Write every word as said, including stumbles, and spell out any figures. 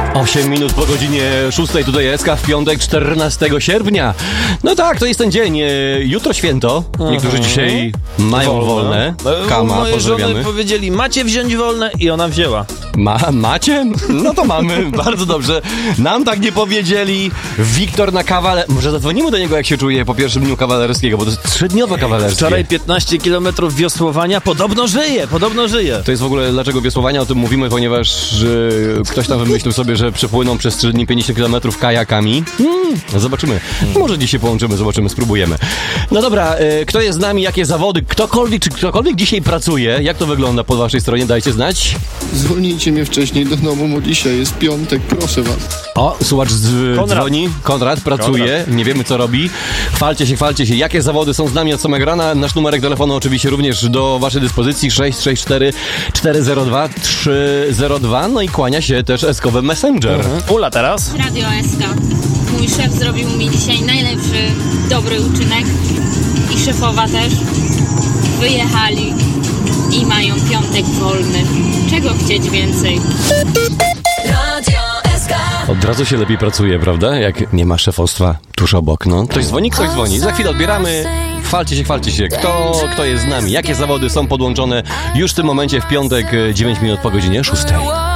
osiem minut po godzinie szóstej, tutaj S K w piątek, czternastego sierpnia. No tak, to jest ten dzień. Jutro święto. Niektórzy Aha. dzisiaj mają wolne. wolne. Kama, Moje pozdrawiamy. żony powiedzieli, macie wziąć wolne i ona wzięła. Ma, macie? No to mamy. Bardzo dobrze. Nam tak nie powiedzieli. Wiktor na kawale... Może zadzwonimy do niego, jak się czuje po pierwszym dniu kawalerskiego, bo to jest trzydniowe kawalerskie. Wczoraj piętnaście kilometrów wiosłowania. Podobno żyje, podobno żyje. To jest w ogóle, dlaczego wiosłowania o tym mówimy, ponieważ y, ktoś tam wymyślił sobie, że przepłyną przez trzy dni pięćdziesiąt kilometrów kajakami. Hmm, zobaczymy. Może dzisiaj połączymy, zobaczymy, spróbujemy. No dobra, y, kto jest z nami, jakie zawody, ktokolwiek, czy ktokolwiek dzisiaj pracuje, jak to wygląda po waszej stronie, dajcie znać. Zwolnijcie mnie wcześniej do domu, bo dzisiaj jest piątek, proszę was. O, słuchacz z, Konrad. dzwoni, Konrad pracuje, Konrad. Nie wiemy co robi. Chwalcie się, chwalcie się. Jakie zawody są z nami od samego rana? Nasz numerek telefonu oczywiście również do waszej dyspozycji sześć sześć cztery cztery zero dwa trzy zero dwa. No i kłania się też eskowy Messenger. Mhm. Ula teraz. Radio S K. Mój szef zrobił mi dzisiaj najlepszy, dobry uczynek i szefowa też. Wyjechali i mają piątek wolny. Czego chcieć więcej? Radio S K. Od razu się lepiej pracuje, prawda? Jak nie ma szefostwa tuż obok, no. Ktoś dzwoni, ktoś dzwoni. Za chwilę odbieramy. Chwalcie się, chwalcie się. Kto, kto jest z nami? Jakie zawody są podłączone już w tym momencie w piątek, dziewięć minut po godzinie szóstej.